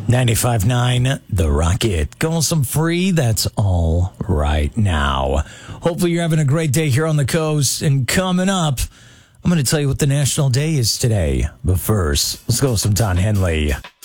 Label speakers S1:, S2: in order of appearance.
S1: 95.9 The Rocket. Going some free, that's all right now. Hopefully you're having a great day here on the coast. And coming up, I'm going to tell you what the national day is today. But first, let's go with some Don Henley.